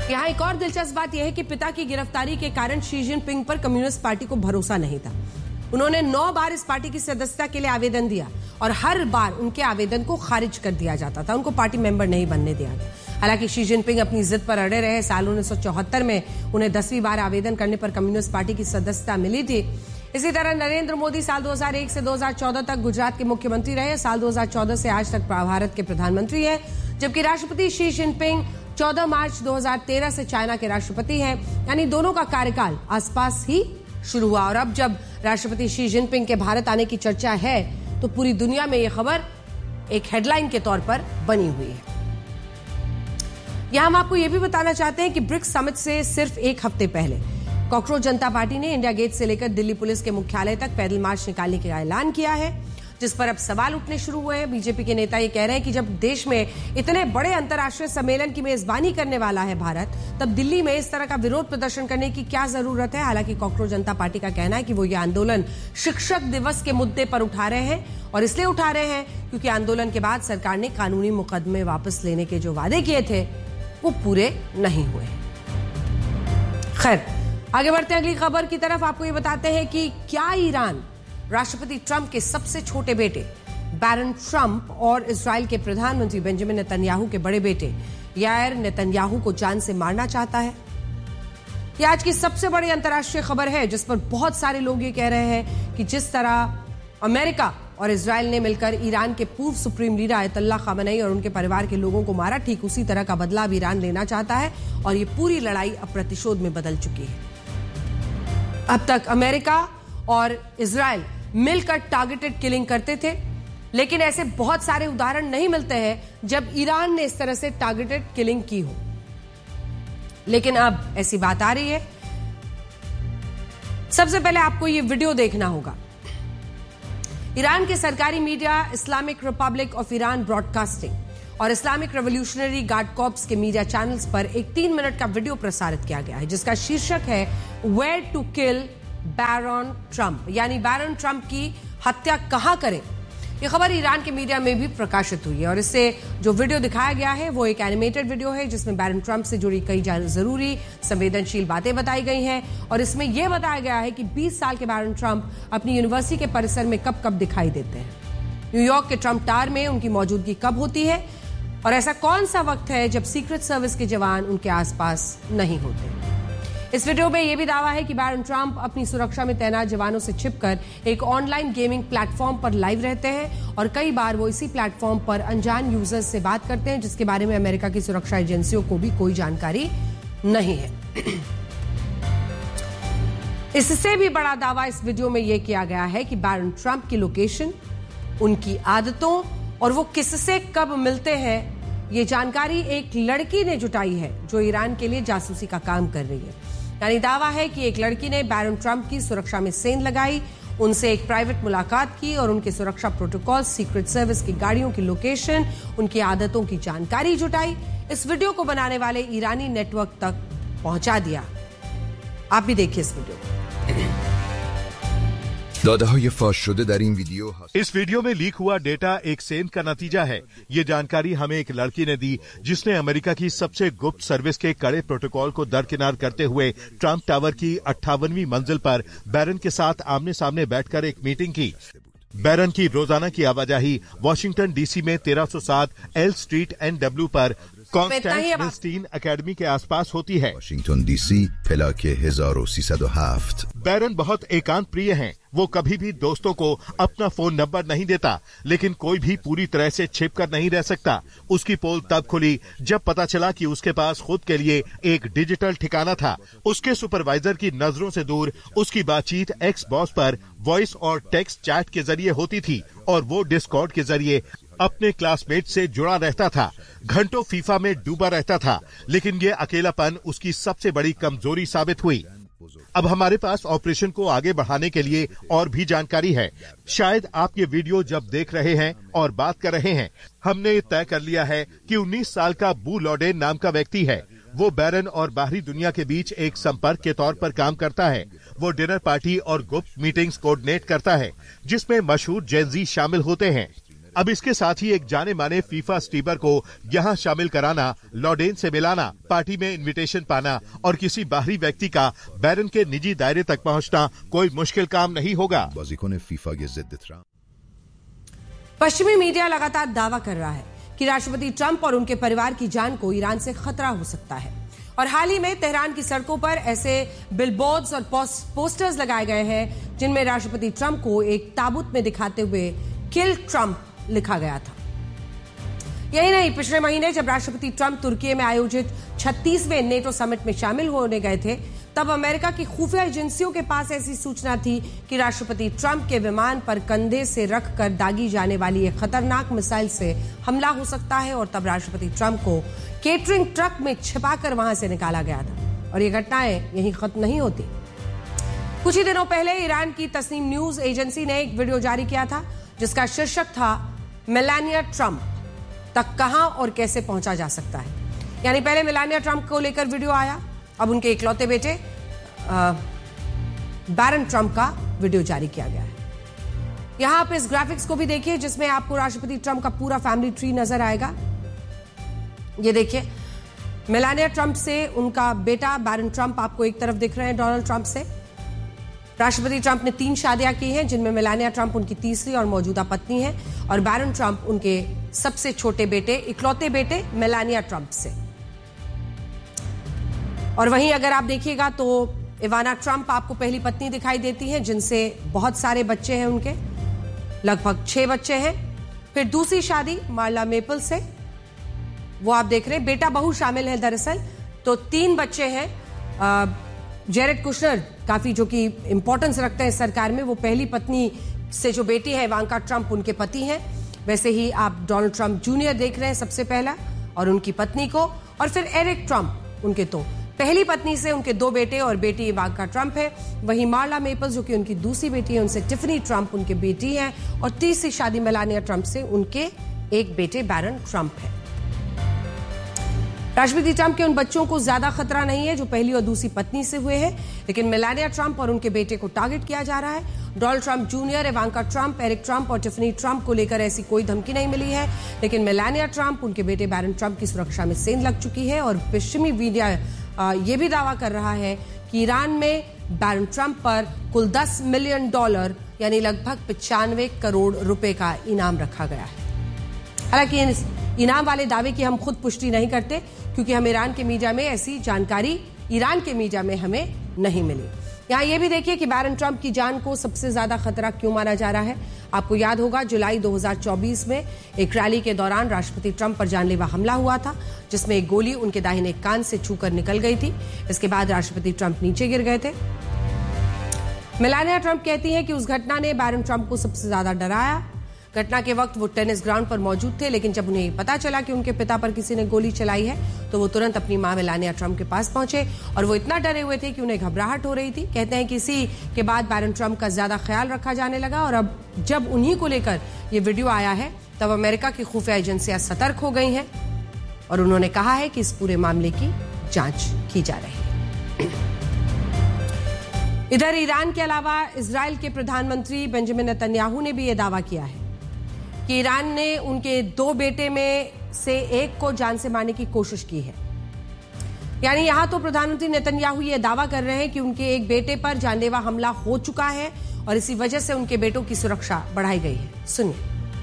यहाँ एक और दिलचस्प बात यह है कि पिता की गिरफ्तारी के कारण शी जिनपिंग पर कम्युनिस्ट पार्टी को भरोसा नहीं था। उन्होंने 9 बार इस पार्टी की सदस्यता के लिए आवेदन दिया और हर बार उनके आवेदन को खारिज कर दिया जाता था, उनको पार्टी मेंबर नहीं बनने दिया गया। हालांकि शी जिनपिंग अपनी जिद पर अड़े रहे। साल 1974 में उन्हें 10वीं बार आवेदन करने पर कम्युनिस्ट पार्टी की सदस्यता मिली थी। इसी तरह नरेंद्र मोदी साल 2001 से 2014 तक गुजरात के मुख्यमंत्री रहे। साल 2014 से आज तक भारत के प्रधानमंत्री हैं, जबकि राष्ट्रपति शी जिनपिंग 14 मार्च 2013 से चाइना के राष्ट्रपति हैं। यानी दोनों का कार्यकाल आसपास ही शुरू हुआ। और अब जब राष्ट्रपति शी जिनपिंग के भारत आने की चर्चा है तो पूरी दुनिया में यह खबर एक हेडलाइन के तौर पर बनी हुई है। यहां हम आपको यह भी बताना चाहते हैं कि ब्रिक्स समिट से सिर्फ एक हफ्ते पहले कॉकरोच जनता पार्टी ने इंडिया गेट से लेकर दिल्ली पुलिस के मुख्यालय तक पैदल मार्च निकालने का ऐलान किया है, जिस पर अब सवाल उठने शुरू हुए हैं। बीजेपी के नेता ये कह रहे हैं कि जब देश में इतने बड़े अंतर्राष्ट्रीय सम्मेलन की मेजबानी करने वाला है भारत, तब दिल्ली में इस तरह का विरोध प्रदर्शन करने की क्या जरूरत है। हालांकि कॉकरोच जनता पार्टी का कहना है कि वो ये आंदोलन शिक्षक दिवस के मुद्दे पर उठा रहे हैं, और इसलिए उठा रहे हैं क्योंकि आंदोलन के बाद सरकार ने कानूनी मुकदमे वापस लेने के जो वादे किए थे वो पूरे नहीं हुए। खैर, आगे बढ़ते हैं अगली खबर की तरफ। आपको ये बताते हैं कि क्या ईरान राष्ट्रपति ट्रंप के सबसे छोटे बेटे बैरन ट्रंप और इजराइल के प्रधानमंत्री बेंजामिन नेतन्याहू के बड़े बेटे यायर नेतन्याहू को जान से मारना चाहता है? यह आज की सबसे बड़ी अंतर्राष्ट्रीय खबर है, जिस पर बहुत सारे लोग ये कह रहे हैं कि जिस तरह अमेरिका और इजराइल ने मिलकर ईरान के पूर्व सुप्रीम लीडर आयतुल्लाह खामेनी और उनके परिवार के लोगों को मारा, ठीक उसी तरह का बदलाव ईरान लेना चाहता है। और ये पूरी लड़ाई अब प्रतिशोध में बदल चुकी है। अब तक अमेरिका और इजराइल मिलकर टारगेटेड किलिंग करते थे, लेकिन ऐसे बहुत सारे उदाहरण नहीं मिलते हैं जब ईरान ने इस तरह से टारगेटेड किलिंग की हो। लेकिन अब ऐसी बात आ रही है। सबसे पहले आपको यह वीडियो देखना होगा। ईरान के सरकारी media Islamic Republic of Iran broadcasting और इस्लामिक रेवोल्यूशनरी गार्ड कॉर्प्स के मीडिया चैनल्स पर एक 3 मिनट का वीडियो प्रसारित किया गया है, जिसका शीर्षक है where to kill baron Trump, यानी बैरन ट्रंप की हत्या कहां करें। यह खबर ईरान के मीडिया में भी प्रकाशित हुई है और इससे जो वीडियो दिखाया गया है वो एक एनिमेटेड वीडियो है, जिसमें बैरन ट्रंप से जुड़ी कई जरूरी संवेदनशील बातें बताई गई हैं। और इसमें यह बताया गया है कि 20 साल के बैरन ट्रंप अपनी यूनिवर्सिटी के परिसर में कब कब दिखाई देते हैं, न्यूयॉर्क के ट्रंप टावर में उनकी मौजूदगी कब होती है, और ऐसा कौन सा वक्त है जब सीक्रेट सर्विस के जवान उनके आसपास नहीं होते। इस वीडियो में यह भी दावा है कि बैरन ट्रंप अपनी सुरक्षा में तैनात जवानों से छिपकर एक ऑनलाइन गेमिंग प्लेटफॉर्म पर लाइव रहते हैं और कई बार वो इसी प्लेटफॉर्म पर अनजान यूजर्स से बात करते हैं, जिसके बारे में अमेरिका की सुरक्षा एजेंसियों को भी कोई जानकारी नहीं है। इससे भी बड़ा दावा इस वीडियो में यह किया गया है कि बैरन ट्रंप की लोकेशन, उनकी आदतों और वो किससे कब मिलते हैं, ये जानकारी एक लड़की ने जुटाई है जो ईरान के लिए जासूसी का काम कर रही है। यानी दावा है कि एक लड़की ने बैरन ट्रंप की सुरक्षा में सेंध लगाई, उनसे एक प्राइवेट मुलाकात की और उनके सुरक्षा प्रोटोकॉल, सीक्रेट सर्विस की गाड़ियों की लोकेशन, उनकी आदतों की जानकारी जुटाई, इस वीडियो को बनाने वाले ईरानी नेटवर्क तक पहुंचा दिया। आप भी देखिए इस वीडियो। दादाهای फाश शुदे در این वीडियो। इस वीडियो में लीक हुआ डेटा एक सेंध का नतीजा है। ये जानकारी हमें एक लड़की ने दी जिसने अमेरिका की सबसे गुप्त सर्विस के कड़े प्रोटोकॉल को दरकिनार करते हुए ट्रंप टावर की 58वीं मंजिल पर बैरन के साथ आमने सामने बैठकर एक मीटिंग की। बैरन की रोजाना की आवाजाही वॉशिंगटन डीसी में 1307 एल स्ट्रीट NW पर कॉन्स्टेंटाइन अकेडमी के आसपास होती है। Washington DC Falake 1307। बैरन बहुत एकांत प्रिय हैं। वो कभी भी दोस्तों को अपना फोन नंबर नहीं देता, लेकिन कोई भी पूरी तरह से छिपकर नहीं रह सकता। उसकी पोल तब खुली जब पता चला कि उसके पास खुद के लिए एक डिजिटल ठिकाना था। उसके सुपरवाइजर की नजरों से दूर उसकी बातचीत एक्स बॉस पर वॉइस और टेक्स्ट चैट के जरिए होती थी और वो डिस्कॉर्ड के जरिए अपने क्लासमेट से जुड़ा रहता था। घंटों फीफा में डूबा रहता था, लेकिन ये अकेलापन उसकी सबसे बड़ी कमजोरी साबित हुई। अब हमारे पास ऑपरेशन को आगे बढ़ाने के लिए और भी जानकारी है। शायद आप ये वीडियो जब देख रहे हैं और बात कर रहे हैं, हमने तय कर लिया है कि 19 साल का बू लॉडेन नाम का व्यक्ति है। वो बैरन और बाहरी दुनिया के बीच एक संपर्क के तौर पर काम करता है। वो डिनर पार्टी और गुप्त मीटिंग्स कोऑर्डिनेट करता है जिसमें मशहूर जेनजी शामिल होते हैं। अब इसके साथ ही एक जाने माने फीफा स्टीपर को यहाँ शामिल कराना, लॉडेन से मिलाना, पार्टी में इनविटेशन पाना और किसी बाहरी व्यक्ति का बैरन के निजी दायरे तक पहुँचना कोई मुश्किल काम नहीं होगा। पश्चिमी मीडिया लगातार दावा कर रहा है कि राष्ट्रपति ट्रंप और उनके परिवार की जान को ईरान से खतरा हो सकता है और हाल ही में तेहरान की सड़कों पर ऐसे बिलबोर्ड्स और पोस्टर्स लगाए गए हैं जिनमें राष्ट्रपति ट्रंप को एक ताबूत में दिखाते हुए किल ट्रंप लिखा गया था। यही नहीं, पिछले महीने जब राष्ट्रपति ट्रंप तुर्की में आयोजित 36वें नेटो समिट में शामिल होने गए थे, तब अमेरिका की खुफिया एजेंसियों के पास ऐसी सूचना थी कि राष्ट्रपति ट्रंप के विमान पर कंधे से रखकर दागी जाने वाली एक खतरनाक मिसाइल से हमला हो सकता है और तब राष्ट्रपति ट्रंप को केटरिंग ट्रक में छिपाकर वहां से निकाला गया था। और ये घटनाएं यहीं खत्म नहीं होती। कुछ ही दिनों पहले ईरान की तस्नीम न्यूज एजेंसी ने एक वीडियो जारी किया था जिसका शीर्षक था मेलानिया ट्रंप तक कहां और कैसे पहुंचा जा सकता है। यानी पहले मेलानिया ट्रंप को लेकर वीडियो आया, अब उनके इकलौते बेटे बैरन ट्रंप का वीडियो जारी किया गया है। यहां आप इस ग्राफिक्स को भी देखिए जिसमें आपको राष्ट्रपति ट्रंप का पूरा फैमिली ट्री नजर आएगा। ये देखिए, मेलानिया ट्रंप से उनका बेटा बैरन ट्रंप आपको एक तरफ दिख रहे हैं डोनाल्ड ट्रंप से। राष्ट्रपति ट्रंप ने 3 शादियां की हैं जिनमें मेलानिया ट्रंप उनकी तीसरी और मौजूदा पत्नी है और बैरन ट्रंप उनके सबसे छोटे बेटे, इकलौते बेटे मेलानिया ट्रंप से। और वहीं अगर आप देखिएगा तो इवाना ट्रंप आपको पहली पत्नी दिखाई देती है जिनसे बहुत सारे बच्चे हैं, उनके लगभग 6 बच्चे हैं। फिर दूसरी शादी मार्ला मेपल से, वो आप देख रहे हैं, बेटा बहू शामिल है दरअसल, तो 3 बच्चे हैं। जेरेड कुशनर काफी जो कि इंपॉर्टेंस रखते हैं इस सरकार में, वो पहली पत्नी से जो बेटी है इवांका ट्रंप उनके पति हैं। वैसे ही आप डोनाल्ड ट्रंप जूनियर देख रहे हैं सबसे पहला और उनकी पत्नी को, और फिर एरिक ट्रंप उनके तो पहली पत्नी से उनके 2 बेटे और बेटी इवांका ट्रंप है। वहीं मार्ला मेपल जो कि उनकी दूसरी बेटी है, उनसे टिफनी ट्रंप उनके बेटी हैं और तीसरी शादी मेलानिया ट्रंप से उनके एक बेटे बैरन ट्रंप है। राष्ट्रपति ट्रंप के उन बच्चों को ज्यादा खतरा नहीं है जो पहली और दूसरी पत्नी से हुए हैं, लेकिन मेलानिया ट्रंप और उनके बेटे को टारगेट किया जा रहा है। Donald Trump junior, Ivanka Trump, Eric Trump और टिफनी ट्रंप को लेकर ऐसी कोई धमकी नहीं मिली है, लेकिन मेलानिया ट्रंप, उनके बेटे बैरन ट्रंप की सुरक्षा में सेंध लग चुकी है। और पश्चिमी मीडिया ये भी दावा कर रहा है कि ईरान में बैरन ट्रंप पर कुल $10 मिलियन यानी लगभग 95 करोड़ रुपए का इनाम रखा गया है। हालांकि इस इनाम वाले दावे की हम खुद पुष्टि नहीं करते क्योंकि हम ईरान के मीडिया में ऐसी जानकारी ईरान के मीडिया में हमें नहीं मिली। यहाँ ये भी देखिए कि बैरन ट्रंप की जान को सबसे ज्यादा खतरा क्यों माना जा रहा है। आपको याद होगा जुलाई 2024 में एक रैली के दौरान राष्ट्रपति ट्रंप पर जानलेवा हमला हुआ था जिसमें एक गोली उनके दाहिने कान से छूकर निकल गई थी। इसके बाद राष्ट्रपति ट्रंप नीचे गिर गए थे। मेलानिया ट्रंप कहती हैं कि उस घटना ने बैरन ट्रंप को सबसे ज्यादा डराया। घटना के वक्त वो टेनिस ग्राउंड पर मौजूद थे, लेकिन जब उन्हें पता चला कि उनके पिता पर किसी ने गोली चलाई है तो वो तुरंत अपनी मां मेलानिया ट्रंप के पास पहुंचे और वो इतना डरे हुए थे कि उन्हें घबराहट हो रही थी। कहते हैं कि इसी के बाद बैरन ट्रंप का ज्यादा ख्याल रखा जाने लगा और अब जब उन्हीं को लेकर ये वीडियो आया है तब अमेरिका की खुफिया एजेंसियां सतर्क हो गई हैं और उन्होंने कहा है कि इस पूरे मामले की जांच की जा रही है। इधर ईरान के अलावा इजराइल के प्रधानमंत्री बेंजामिन नेतन्याहू ने भी यह दावा किया है कि ईरान ने उनके 2 बेटे में से एक को जान से मारने की कोशिश की है। यानी यहां तो प्रधानमंत्री नेतन्याहू ये दावा कर रहे हैं कि उनके एक बेटे पर जानलेवा हमला हो चुका है और इसी वजह से उनके बेटों की सुरक्षा बढ़ाई गई है। सुनिए।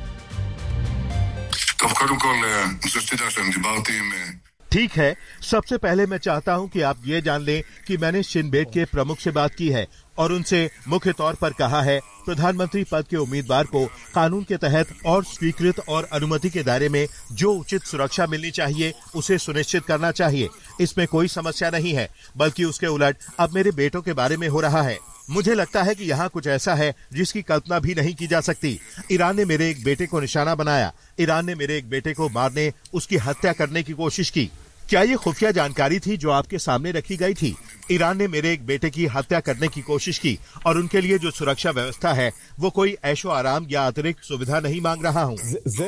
ठीक है, सबसे पहले मैं चाहता हूं कि आप ये जान लें कि मैंने शिन बेट के प्रमुख से बात की है और उनसे मुख्य तौर पर कहा है प्रधानमंत्री पद के उम्मीदवार को कानून के तहत और स्वीकृत और अनुमति के दायरे में जो उचित सुरक्षा मिलनी चाहिए उसे सुनिश्चित करना चाहिए। इसमें कोई समस्या नहीं है, बल्कि उसके उलट अब मेरे बेटों के बारे में हो रहा है। मुझे लगता है कि यहाँ कुछ ऐसा है जिसकी कल्पना भी नहीं की जा सकती। ईरान ने मेरे एक बेटे को निशाना बनाया, ईरान ने मेरे एक बेटे को मारने, उसकी हत्या करने की कोशिश की। क्या ये खुफिया जानकारी थी जो आपके सामने रखी गई थी? ईरान ने मेरे एक बेटे की हत्या करने की कोशिश की और उनके लिए जो सुरक्षा व्यवस्था है वो कोई ऐशो आराम या अतिरिक्त सुविधा नहीं मांग रहा हूँ।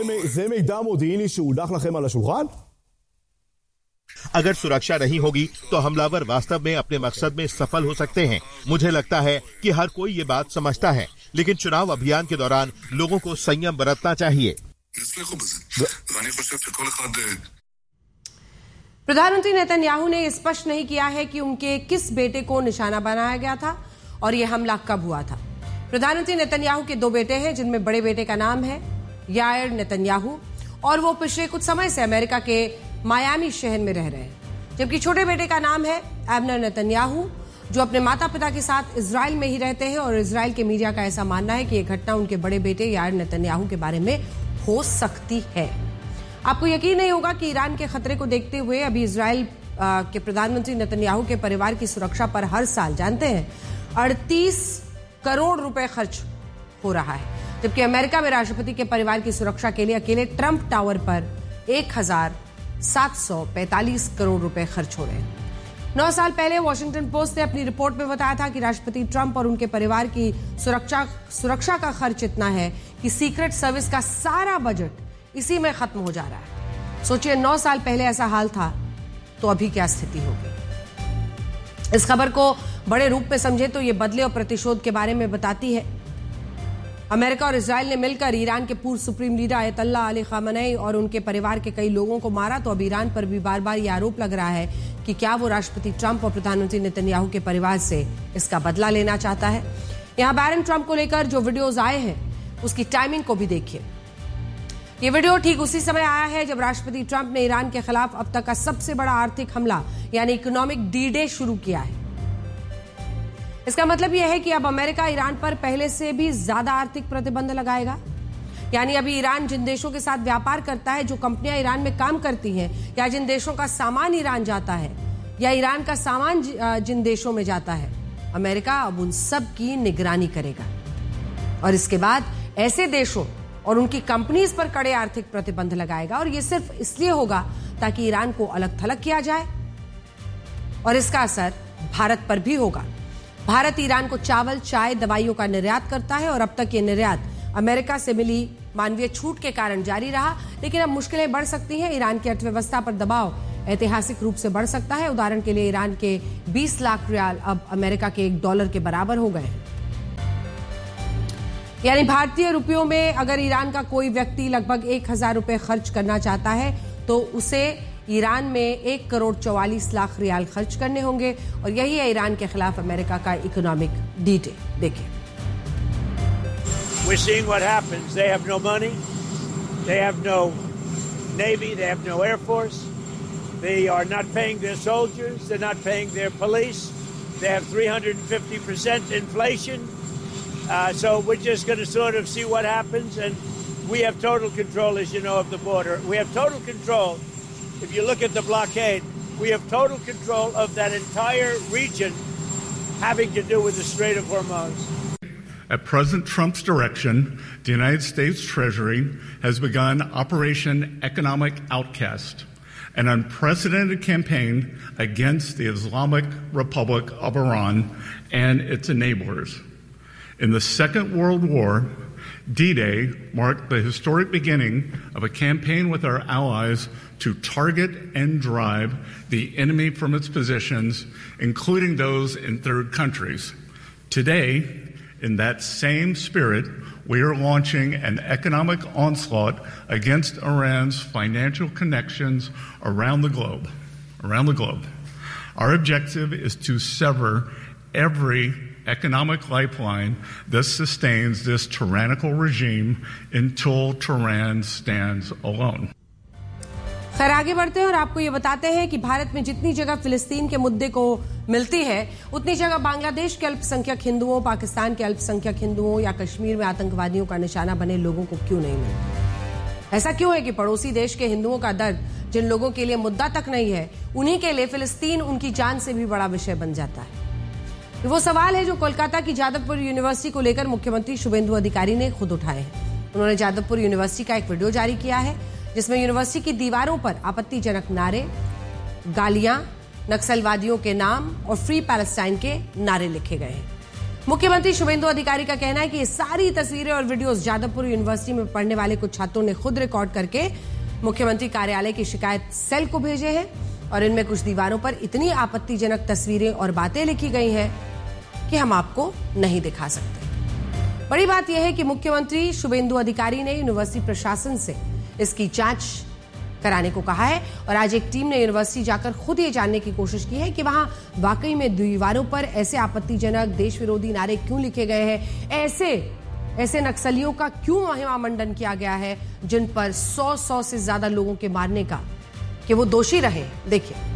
अगर सुरक्षा नहीं होगी तो हमलावर वास्तव में अपने मकसद में सफल हो सकते हैं। मुझे लगता है कि हर कोई ये बात समझता है, लेकिन चुनाव अभियान के दौरान लोगों को संयम बरतना चाहिए। प्रधानमंत्री नेतन्याहू ने स्पष्ट नहीं किया है कि उनके किस बेटे को निशाना बनाया गया था और यह हमला कब हुआ था। प्रधानमंत्री नेतन्याहू के 2 बेटे हैं, जिनमें बड़े बेटे का नाम है यायर नेतन्याहू और वो पिछले कुछ समय से अमेरिका के मायामी शहर में रह रहे हैं, जबकि छोटे बेटे का नाम है एबनर नेतन्याहू, जो अपने माता पिता के साथ इजराइल में ही रहते हैं। और इजराइल के मीडिया का ऐसा मानना है कि यह घटना उनके बड़े बेटे यायर नेतन्याहू के बारे में हो सकती है। आपको यकीन नहीं होगा कि ईरान के खतरे को देखते हुए अभी इजराइल के प्रधानमंत्री नेतन्याहू के परिवार की सुरक्षा पर हर साल, जानते हैं, 38 करोड़ रुपए खर्च हो रहा है, जबकि अमेरिका में राष्ट्रपति के परिवार की सुरक्षा के लिए अकेले ट्रंप टावर पर 1745 करोड़ रुपए खर्च हो रहे हैं। 9 साल पहले वॉशिंगटन पोस्ट ने अपनी रिपोर्ट में बताया था कि राष्ट्रपति ट्रंप और उनके परिवार की सुरक्षा का खर्च इतना है कि सीक्रेट सर्विस का सारा बजट इसी में खत्म हो जा रहा है। सोचिए, 9 साल पहले ऐसा हाल था तो अभी क्या स्थिति होगी। इस खबर को बड़े रूप में समझे तो ये बदले और प्रतिशोध के बारे में बताती है। अमेरिका और इजराइल ने मिलकर ईरान के पूर्व supreme leader Ayatollah Ali Khamenei और उनके परिवार के कई लोगों को मारा, तो अब ईरान पर भी बार बार यह आरोप लग रहा है कि क्या वो राष्ट्रपति ट्रंप और प्रधानमंत्री नेतन्याहू के परिवार से इसका बदला लेना चाहता है। यहां बैरन ट्रंप को लेकर जो वीडियोज आए हैं उसकी टाइमिंग को भी देखिए। ये वीडियो ठीक उसी समय आया है जब राष्ट्रपति ट्रंप ने ईरान के खिलाफ अब तक का सबसे बड़ा आर्थिक हमला यानी इकोनॉमिक डी-डे शुरू किया है। इसका मतलब यह है कि अब अमेरिका ईरान पर पहले से भी ज्यादा आर्थिक प्रतिबंध लगाएगा। यानी अभी ईरान जिन देशों के साथ व्यापार करता है, जो कंपनियां ईरान में काम करती हैं, या जिन देशों का सामान ईरान जाता है, या ईरान का सामान जिन देशों में जाता है, अमेरिका अब उन सब की निगरानी करेगा। और इसके बाद ऐसे देशों और उनकी कंपनीज पर कड़े आर्थिक प्रतिबंध लगाएगा। और यह सिर्फ इसलिए होगा ताकि ईरान को अलग थलग किया जाए, और इसका असर भारत पर भी होगा। भारत ईरान को चावल, चाय, दवाइयों का निर्यात करता है और अब तक ये निर्यात अमेरिका से मिली मानवीय छूट के कारण जारी रहा, लेकिन अब मुश्किलें बढ़ सकती हैं। ईरान की अर्थव्यवस्था पर दबाव ऐतिहासिक रूप से बढ़ सकता है। उदाहरण के लिए ईरान के 20 लाख रियाल अब अमेरिका के $1 के बराबर हो गए हैं। यानी भारतीय रुपयों में अगर ईरान का कोई व्यक्ति लगभग 1000 रुपए खर्च करना चाहता है तो उसे ईरान में 1,44,00,000 रियाल खर्च करने होंगे। और यही है ईरान के खिलाफ अमेरिका का इकोनॉमिक डी-डे। देखिए, We're seeing what happens. They have no money. They have no Navy. They have no Air Force. They are not paying their soldiers. They're not paying their police. They have 350% inflation. So we're just going to sort of see what happens. And we have total control, as you know, of the border. We have total control. If you look at the blockade, we have total control of that entire region having to do with the Strait of Hormuz. At President Trump's direction, the United States Treasury has begun Operation Economic Outcast, an unprecedented campaign against the Islamic Republic of Iran and its enablers. In the Second World War, D-Day marked the historic beginning of a campaign with our allies to target and drive the enemy from its positions, including those in third countries. Today, in that same spirit, we are launching an economic onslaught against Iran's financial connections around the globe. Our objective is to sever every economic lifeline that sustains this tyrannical regime until Tehran stands alone. खैर, आगे बढ़ते हैं और आपको ये बताते हैं कि भारत में जितनी जगह फिलिस्तीन के मुद्दे को मिलती है, उतनी जगह बांग्लादेश के अल्पसंख्यक हिंदुओं, पाकिस्तान के अल्पसंख्यक हिंदुओं या कश्मीर में आतंकवादियों का निशाना बने लोगों को क्यों नहीं मिलता। ऐसा क्यों है कि पड़ोसी देश के हिंदुओं का दर्द जिन लोगों के लिए मुद्दा तक नहीं है, उन्हीं के लिए फिलिस्तीन उनकी जान से भी बड़ा विषय बन जाता है। वो सवाल है जो कोलकाता की जादवपुर यूनिवर्सिटी को लेकर मुख्यमंत्री शुभेंदु अधिकारी ने खुद उठाए हैं। उन्होंने जादवपुर यूनिवर्सिटी का एक वीडियो जारी किया है जिसमें यूनिवर्सिटी की दीवारों पर आपत्तिजनक नारे, गालियां, नक्सलवादियों के नाम और फ्री पैलेस्टाइन के नारे लिखे गए हैं। मुख्यमंत्री शुभेंदु अधिकारी का कहना है कि ये सारी तस्वीरें और वीडियोस जादवपुर यूनिवर्सिटी में पढ़ने वाले कुछ छात्रों ने खुद रिकॉर्ड करके मुख्यमंत्री कार्यालय की शिकायत सेल को भेजे हैं और इनमें कुछ दीवारों पर इतनी आपत्तिजनक तस्वीरें और बातें लिखी गई हैं कि हम आपको नहीं दिखा सकते। बड़ी बात यह है कि मुख्यमंत्री शुभेंदु अधिकारी ने यूनिवर्सिटी प्रशासन से इसकी जांच कराने को कहा है और आज एक टीम ने यूनिवर्सिटी जाकर खुद ये जानने की कोशिश की है कि वहां वाकई में दीवारों पर ऐसे आपत्तिजनक देश विरोधी नारे क्यों लिखे गए हैं, ऐसे नक्सलियों का क्यों महिमामंडन किया गया है जिन पर 100 से ज्यादा लोगों के मारने का कि वो दोषी रहे। देखिए